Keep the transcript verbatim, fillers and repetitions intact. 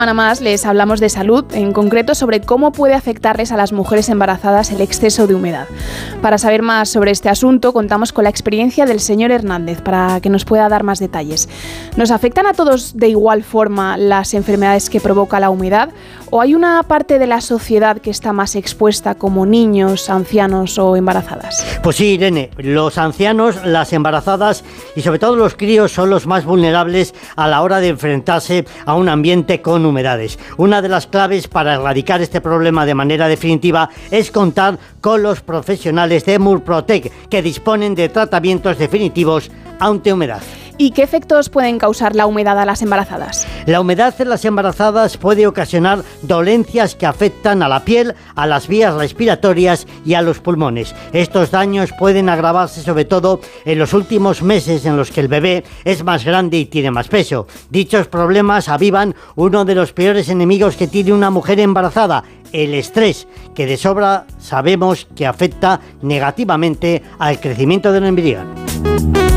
Una más les hablamos de salud, en concreto sobre cómo puede afectarles a las mujeres embarazadas el exceso de humedad. Para saber más sobre este asunto, contamos con la experiencia del señor Hernández para que nos pueda dar más detalles. ¿Nos afectan a todos de igual forma las enfermedades que provoca la humedad? ¿O hay una parte de la sociedad que está más expuesta, como niños, ancianos o embarazadas? Pues sí, Irene, los ancianos, las embarazadas y sobre todo los críos son los más vulnerables a la hora de enfrentarse a un ambiente con humedades. Una de las claves para erradicar este problema de manera definitiva es contar con los profesionales de Murprotec, que disponen de tratamientos definitivos ante humedad. ¿Y qué efectos pueden causar la humedad a las embarazadas? La humedad en las embarazadas puede ocasionar dolencias que afectan a la piel, a las vías respiratorias y a los pulmones. Estos daños pueden agravarse sobre todo en los últimos meses en los que el bebé es más grande y tiene más peso. Dichos problemas avivan uno de los peores enemigos que tiene una mujer embarazada, el estrés, que de sobra sabemos que afecta negativamente al crecimiento del embrión.